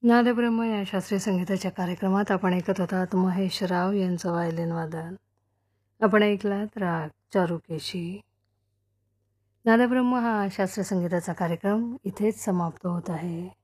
नादब्रह्म या शास्त्रीय संगीताच्या कार्यक्रमात आपण ऐकत होतात महेश राव यांचं व्हायोलिन वादन. आपण ऐकलात राग चारुकेशी. नादब्रह्म हा शास्त्रीय संगीताचा कार्यक्रम इथेच समाप्त होत आहे.